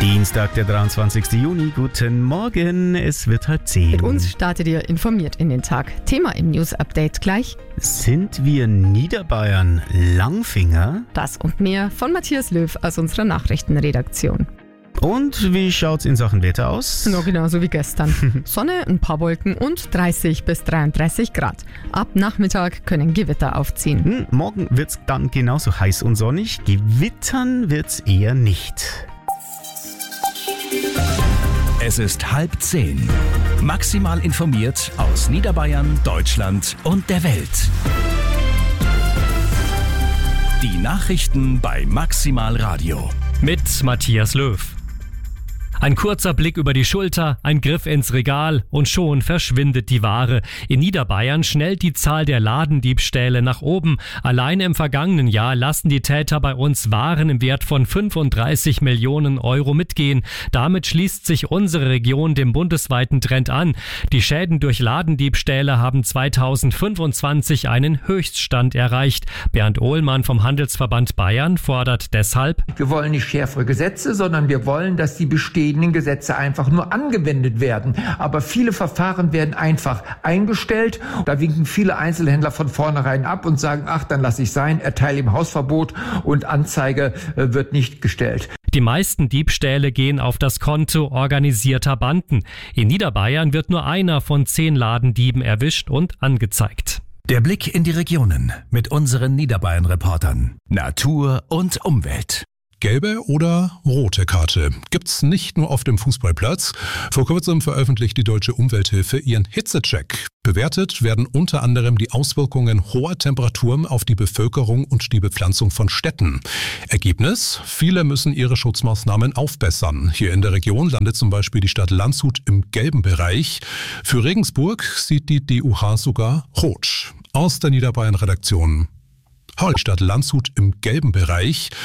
Dienstag, der 23. Juni. Guten Morgen, es wird 9:30. Mit uns startet ihr informiert in den Tag. Thema im News-Update gleich. Sind wir Niederbayern Langfinger? Das und mehr von Matthias Löw aus unserer Nachrichtenredaktion. Und wie schaut's in Sachen Wetter aus? Noch genauso wie gestern. Sonne, ein paar Wolken und 30 bis 33 Grad. Ab Nachmittag können Gewitter aufziehen. Morgen wird's dann genauso heiß und sonnig. Gewittern wird's eher nicht. Es ist 9:30. Maximal informiert aus Niederbayern, Deutschland und der Welt. Die Nachrichten bei Maximal Radio. Mit Matthias Löw. Ein kurzer Blick über die Schulter, ein Griff ins Regal und schon verschwindet die Ware. In Niederbayern schnellt die Zahl der Ladendiebstähle nach oben. Allein im vergangenen Jahr lassen die Täter bei uns Waren im Wert von 35 Millionen Euro mitgehen. Damit schließt sich unsere Region dem bundesweiten Trend an. Die Schäden durch Ladendiebstähle haben 2025 einen Höchststand erreicht. Bernd Ohlmann vom Handelsverband Bayern fordert deshalb: Wir wollen nicht schärfere Gesetze, sondern wir wollen, dass die bestehenden Gesetze einfach nur angewendet werden. Aber viele Verfahren werden einfach eingestellt. Da winken viele Einzelhändler von vornherein ab und sagen, ach, dann lasse ich sein, erteile ihm Hausverbot und Anzeige wird nicht gestellt. Die meisten Diebstähle gehen auf das Konto organisierter Banden. In Niederbayern wird nur einer von 10 Ladendieben erwischt und angezeigt. Der Blick in die Regionen mit unseren Niederbayern-Reportern. Natur und Umwelt. Gelbe oder rote Karte gibt's nicht nur auf dem Fußballplatz. Vor kurzem veröffentlicht die Deutsche Umwelthilfe ihren Hitzecheck. Bewertet werden unter anderem die Auswirkungen hoher Temperaturen auf die Bevölkerung und die Bepflanzung von Städten. Ergebnis: Viele müssen ihre Schutzmaßnahmen aufbessern. Hier in der Region landet zum Beispiel die Stadt Landshut im gelben Bereich. Für Regensburg sieht die DUH sogar rot. Aus der Niederbayern-Redaktion. Die Stadt Landshut im gelben Bereich.